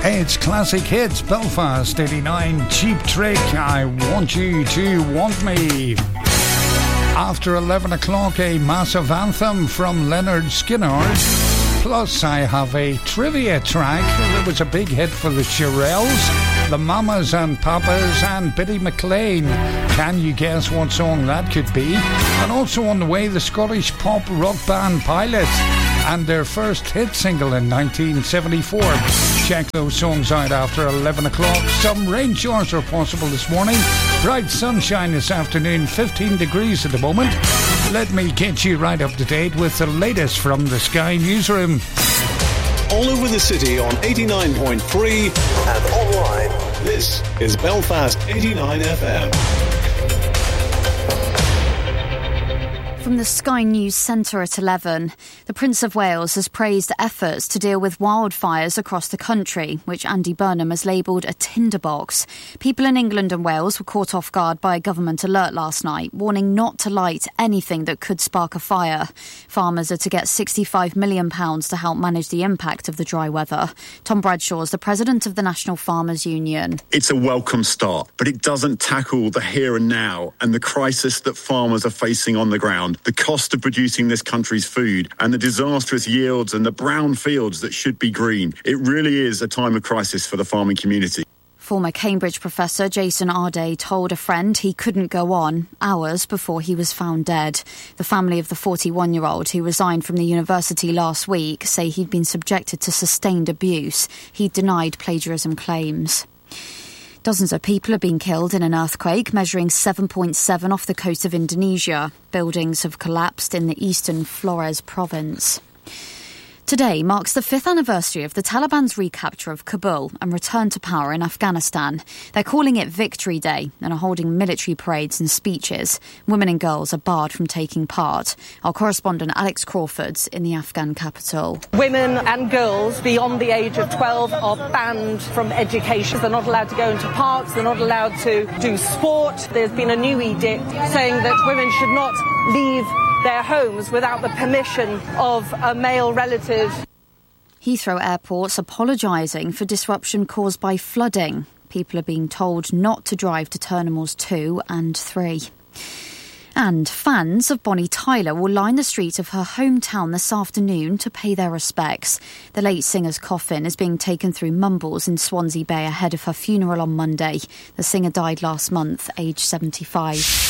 It's Classic Hits, Belfast 89, Cheap Trick, I Want You to Want Me. After 11 o'clock, a massive anthem from Leonard Skinner. Plus, I have a trivia track that was a big hit for the Shirelles, the Mamas and Papas, and Biddy McLean. Can you guess what song that could be? And also on the way, the Scottish pop rock band Pilot and their first hit single in 1974. Check those songs out after 11 o'clock. Some rain showers are possible this morning. Bright sunshine this afternoon, 15 degrees at the moment. Let me get you right up to date with the latest from the Sky Newsroom. All over the city on 89.3 and online. This is Belfast 89 FM. From the Sky News Centre at 11, the Prince of Wales has praised efforts to deal with wildfires across the country, which Andy Burnham has labelled a tinderbox. People in England and Wales were caught off guard by a government alert last night, warning not to light anything that could spark a fire. Farmers are to get £65 million to help manage the impact of the dry weather. Tom Bradshaw is the president of the National Farmers Union. It's a welcome start, but it doesn't tackle the here and now and the crisis that farmers are facing on the ground. The cost of producing this country's food and the disastrous yields and the brown fields that should be green. It really is a time of crisis for the farming community. Former Cambridge professor Jason Arday told a friend he couldn't go on hours before he was found dead. The family of the 41-year-old who resigned from the university last week say he'd been subjected to sustained abuse. He denied plagiarism claims. Dozens of people have been killed in an earthquake measuring 7.7 off the coast of Indonesia. Buildings have collapsed in the eastern Flores province. Today marks the 5th anniversary of the Taliban's recapture of Kabul and return to power in Afghanistan. They're calling it Victory Day and are holding military parades and speeches. Women and girls are barred from taking part. Our correspondent Alex Crawford's in the Afghan capital. Women and girls beyond the age of 12 are banned from education. They're not allowed to go into parks. They're not allowed to do sport. There's been a new edict saying that women should not leave their homes without the permission of a male relative. Heathrow Airport's apologising for disruption caused by flooding. People are being told not to drive to Terminals 2 and 3. And fans of Bonnie Tyler will line the streets of her hometown this afternoon to pay their respects. The late singer's coffin is being taken through Mumbles in Swansea Bay ahead of her funeral on Monday. The singer died last month, aged 75.